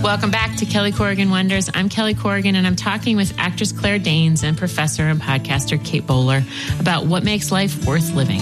Welcome back to Kelly Corrigan Wonders. I'm Kelly Corrigan, and I'm talking with actress Claire Danes and professor and podcaster Kate Bowler about what makes life worth living.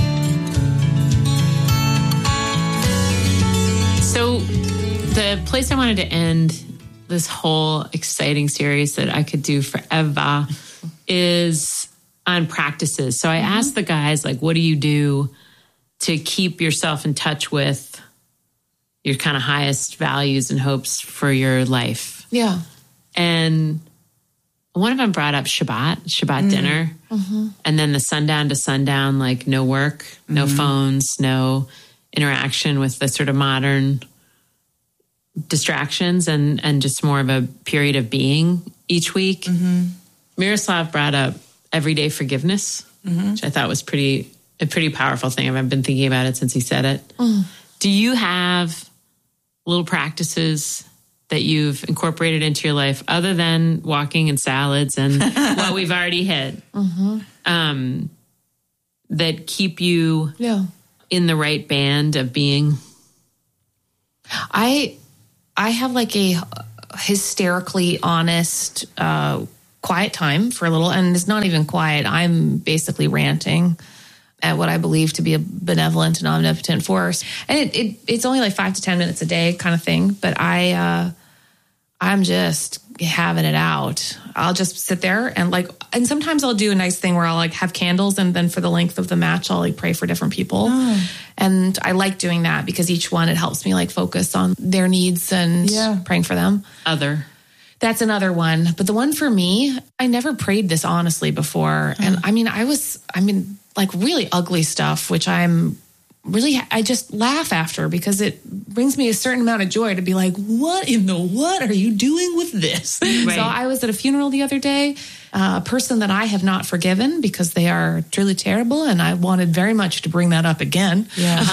So the place I wanted to end this whole exciting series that I could do forever is on practices. So I asked the guys, like, what do you do to keep yourself in touch with your kind of highest values and hopes for your life? Yeah. And one of them brought up Shabbat dinner, and then the sundown to sundown, like no work, no phones, no interaction with the sort of modern distractions, and just more of a period of being each week. Miroslav brought up everyday forgiveness, which I thought was a pretty powerful thing. I've been thinking about it since he said it. Do you have little practices that you've incorporated into your life other than walking and salads and what we've already hit, that keep you in the right band of being? I have like a hysterically honest, quiet time for a little, and it's not even quiet. I'm basically ranting at what I believe to be a benevolent and omnipotent force. And it's only like 5 to 10 minutes a day kind of thing, but I'm just having it out. I'll just sit there and sometimes I'll do a nice thing where I'll like have candles, and then for the length of the match, I'll like pray for different people. And I like doing that because each one, it helps me like focus on their needs and praying for them. That's another one. But the one for me, I never prayed this honestly before. And I mean, like really ugly stuff, which I just laugh after because it brings me a certain amount of joy to be like, what are you doing with this? Right. So I was at a funeral the other day, a person that I have not forgiven because they are truly terrible. And I wanted very much to bring that up again.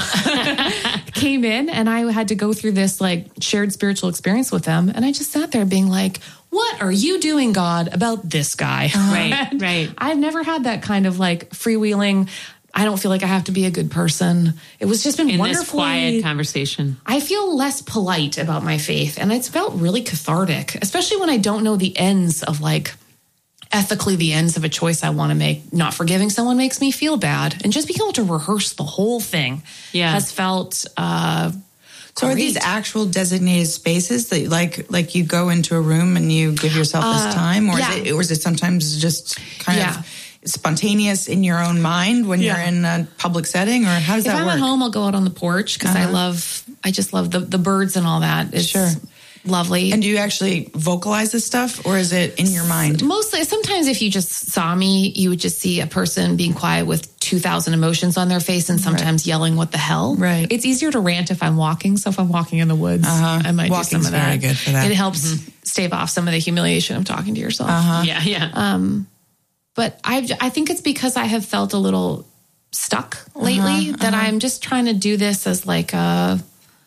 Came in, and I had to go through this like shared spiritual experience with them. And I just sat there being like, what are you doing, God, about this guy? Right. I've never had that kind of like freewheeling, I don't feel like I have to be a good person. It was just been in wonderful. This quiet conversation. I feel less polite about my faith, and it's felt really cathartic, especially when I don't know the ends of like ethically the ends of a choice I want to make. Not forgiving someone makes me feel bad, and just being able to rehearse the whole thing has felt So are these actual designated spaces that like you go into a room and you give yourself this time, or is it sometimes just kind of spontaneous in your own mind when you're in a public setting, or how does that work? If I'm at home, I'll go out on the porch because I just love the birds and all that. It's lovely. And do you actually vocalize this stuff, or is it in your mind? Mostly. Sometimes if you just saw me, you would just see a person being quiet with 2,000 emotions on their face and sometimes yelling, what the hell? Right. It's easier to rant if I'm walking. So if I'm walking in the woods, I might do some of that. Very good for that. It helps stave off some of the humiliation of talking to yourself. But I think it's because I have felt a little stuck lately that I'm just trying to do this as like the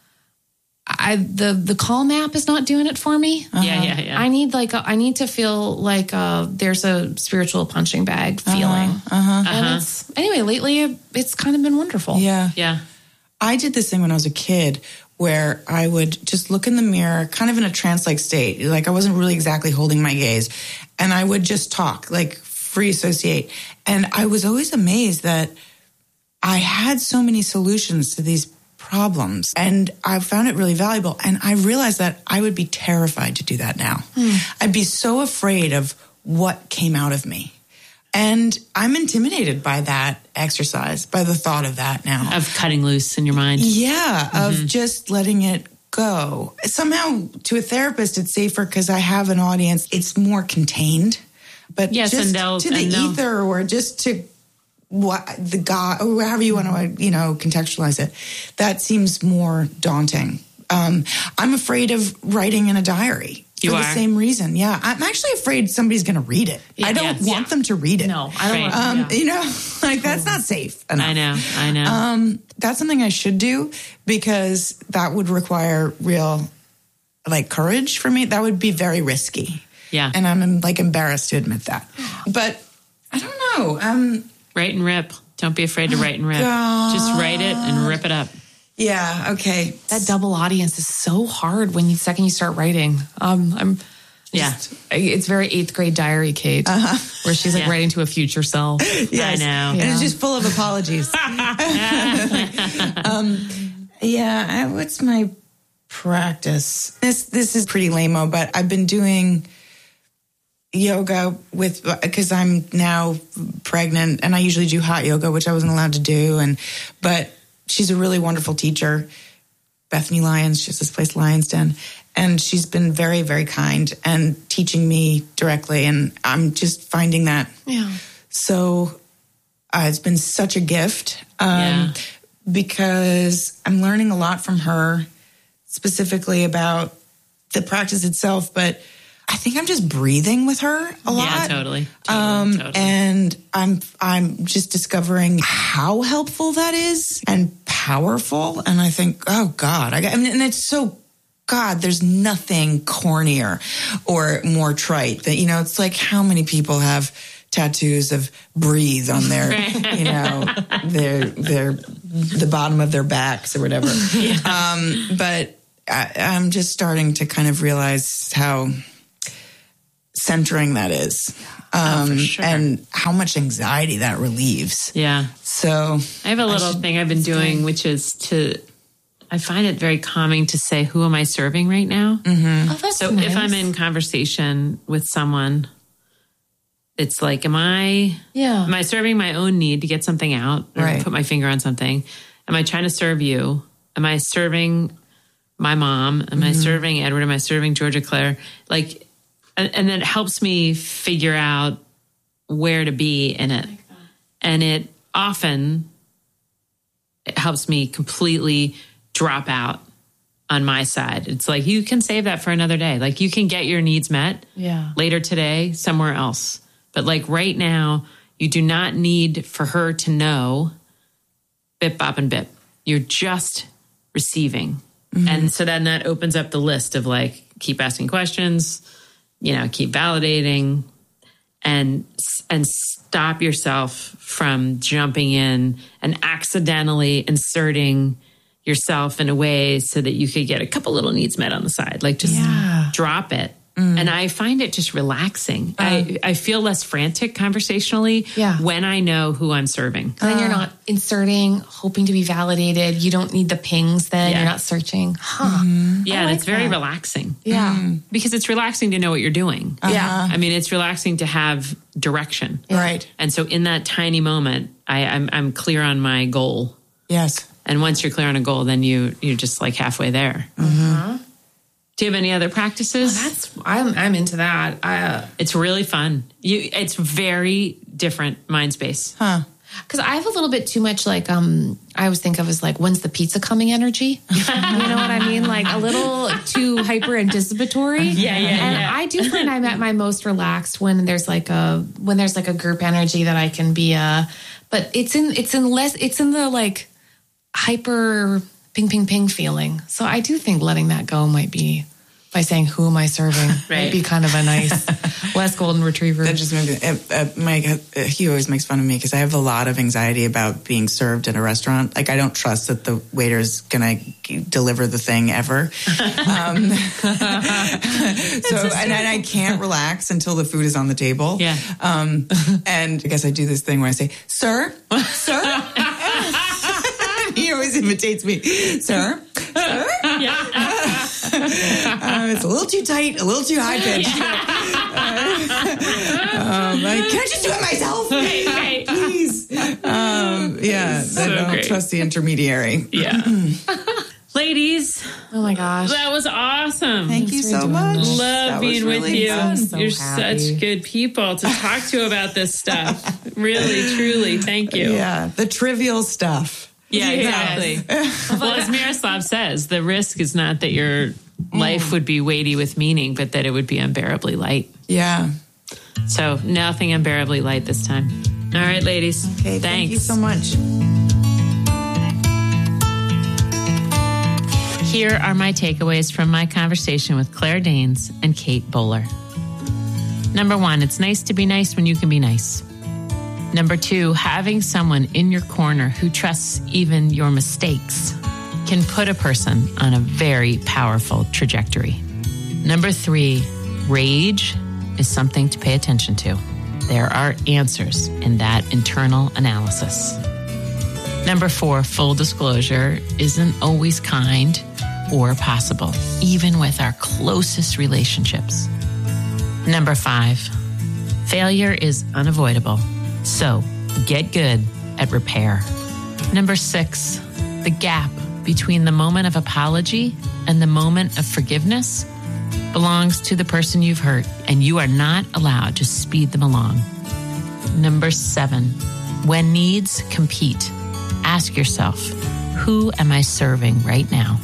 Calm app is not doing it for me. I need to feel like there's a spiritual punching bag feeling. And lately it's kind of been wonderful. Yeah. I did this thing when I was a kid where I would just look in the mirror, kind of in a trance-like state. Like I wasn't really exactly holding my gaze. And I would just talk, like free associate. And I was always amazed that I had so many solutions to these problems, and I found it really valuable. And I realized that I would be terrified to do that now. I'd be so afraid of what came out of me. And I'm intimidated by that exercise, by the thought of that now. Of cutting loose in your mind. Yeah, of just letting it go. Somehow to a therapist, it's safer because I have an audience. It's more contained. But yes, just to the ether, or just to what the God, or however you want to, contextualize it, that seems more daunting. I'm afraid of writing in a diary for the same reason. Yeah, I'm actually afraid somebody's going to read it. I don't want them to read it. No, I don't. That's not safe enough. I know. That's something I should do because that would require real, courage for me. That would be very risky. Yeah, and I'm embarrassed to admit that. But I don't know. Write and rip. Don't be afraid to write and rip. Just write it and rip it up. Yeah. Okay. That double audience is so hard when the second you start writing. It's very 8th grade diary, Kate, where she's like writing to a future self. Yes. I know. And it's just full of apologies. What's my practice? This is pretty lame-o, but I've been doing yoga because I'm now pregnant, and I usually do hot yoga, which I wasn't allowed to do. But she's a really wonderful teacher, Bethany Lyons. She has this place, Lyons Den. And she's been very, very kind and teaching me directly. And I'm just finding that. Yeah. So it's been such a gift because I'm learning a lot from her, specifically about the practice itself. But I think I'm just breathing with her a lot. Yeah, totally. And I'm just discovering how helpful that is and powerful. And I think, oh God, and it's so, God, there's nothing cornier or more trite that, it's like how many people have tattoos of breathe on their, the bottom of their backs or whatever. But I'm just starting to kind of realize how centering that is. For sure. And how much anxiety that relieves. Yeah. So I have a little thing I've been doing, which is I find it very calming to say, who am I serving right now? Mm-hmm. Oh, that's so nice. if I'm in conversation with someone, it's like, am I serving my own need to get something out or put my finger on something? Am I trying to serve you? Am I serving my mom? Am I serving Edward? Am I serving Georgia Claire? Like, and then it helps me figure out where to be in it. Like and it helps me completely drop out on my side. It's like, you can save that for another day. Like, you can get your needs met later today somewhere else. But like right now, you do not need for her to know bip, bop, and bip. You're just receiving. Mm-hmm. And so then that opens up the list of like, keep asking questions, keep validating, and stop yourself from jumping in and accidentally inserting yourself in a way so that you could get a couple little needs met on the side. Like, just drop it. And I find it just relaxing. I feel less frantic conversationally when I know who I'm serving. And then you're not inserting, hoping to be validated. You don't need the pings then. You're not searching. Yeah, and it's very relaxing. Yeah. Because it's relaxing to know what you're doing. Yeah. I mean, it's relaxing to have direction. Right. And so in that tiny moment, I'm clear on my goal. Yes. And once you're clear on a goal, then you're just like halfway there. Mm-hmm. Do you have any other practices? I'm into that. It's really fun. It's very different mind space. Huh. Because I have a little bit too much like, I always think of as like, when's the pizza coming energy? You know what I mean? Like a little too hyper anticipatory. Yeah. I do find I'm at my most relaxed when there's like a group energy that I can be, but it's in the like hyper ping, ping, ping feeling. So I do think letting that go might be, by saying, who am I serving? Might be kind of a nice West Golden Retriever. That just made he always makes fun of me because I have a lot of anxiety about being served in a restaurant. Like, I don't trust that the waiter's going to deliver the thing ever. And I can't relax until the food is on the table. Yeah. And I guess I do this thing where I say, sir. He always imitates me. Sir? It's a little too tight, a little too high pitched. Can I just do it myself? Right. Please. I don't trust the intermediary. Yeah. Ladies. Oh my gosh. That was awesome. Thank you so much. Love being with you. So You're happy. such good people to talk to about this stuff. Really, truly. Thank you. Yeah, the trivial stuff. Yeah, exactly. Well, as Miroslav says, the risk is not that your life would be weighty with meaning, but that it would be unbearably light. Yeah. So nothing unbearably light this time. All right, ladies. Okay, Thanks. thank you so much. Here are my takeaways from my conversation with Claire Danes and Kate Bowler. Number 1, it's nice to be nice when you can be nice. Number 2, having someone in your corner who trusts even your mistakes can put a person on a very powerful trajectory. Number 3, rage is something to pay attention to. There are answers in that internal analysis. Number 4, full disclosure isn't always kind or possible, even with our closest relationships. Number 5, failure is unavoidable, so get good at repair. Number 6, the gap between the moment of apology and the moment of forgiveness belongs to the person you've hurt, and you are not allowed to speed them along. Number 7, when needs compete, ask yourself, who am I serving right now?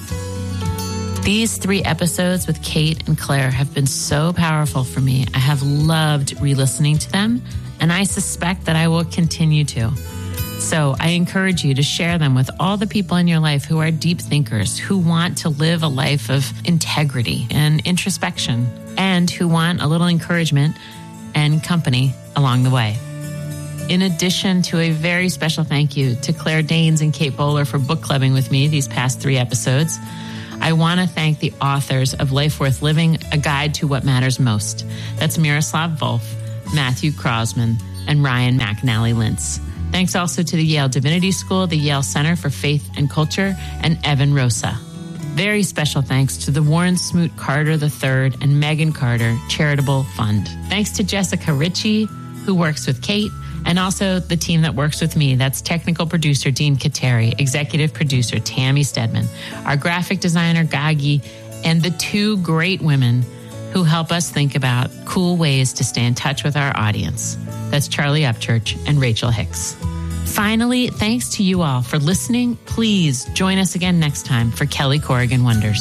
These 3 episodes with Kate and Claire have been so powerful for me. I have loved re-listening to them, and I suspect that I will continue to. So I encourage you to share them with all the people in your life who are deep thinkers, who want to live a life of integrity and introspection, and who want a little encouragement and company along the way. In addition to a very special thank you to Claire Danes and Kate Bowler for book clubbing with me these past 3 episodes, I want to thank the authors of Life Worth Living, A Guide to What Matters Most. That's Miroslav Volf, Matthew Krosman, and Ryan McNally Lintz. Thanks also to the Yale Divinity School, the Yale Center for Faith and Culture, and Evan Rosa. Very special thanks to the Warren Smoot Carter III and Megan Carter Charitable Fund. Thanks to Jessica Ritchie, who works with Kate, and also the team that works with me. That's technical producer Dean Kateri, executive producer Tammy Stedman, our graphic designer Gagi, and the 2 great women who help us think about cool ways to stay in touch with our audience. That's Charlie Upchurch and Rachel Hicks. Finally, thanks to you all for listening. Please join us again next time for Kelly Corrigan Wonders.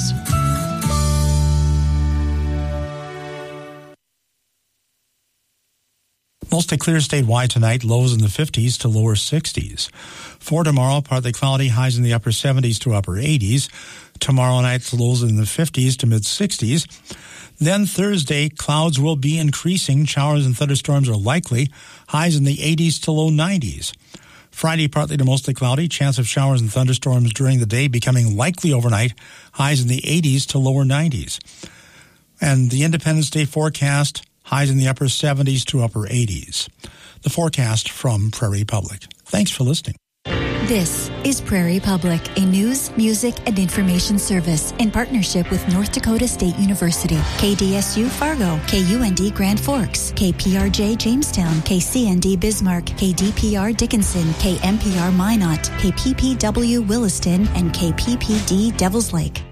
Mostly clear statewide tonight, lows in the 50s to lower 60s. For tomorrow, partly cloudy, highs in the upper 70s to upper 80s. Tomorrow night, lows in the 50s to mid 60s. Then Thursday, clouds will be increasing. Showers and thunderstorms are likely. Highs in the 80s to low 90s. Friday, partly to mostly cloudy. Chance of showers and thunderstorms during the day becoming likely overnight. Highs in the 80s to lower 90s. And the Independence Day forecast, highs in the upper 70s to upper 80s. The forecast from Prairie Public. Thanks for listening. This is Prairie Public, a news, music, and information service in partnership with North Dakota State University, KDSU Fargo, KUND Grand Forks, KPRJ Jamestown, KCND Bismarck, KDPR Dickinson, KMPR Minot, KPPW Williston, and KPPD Devils Lake.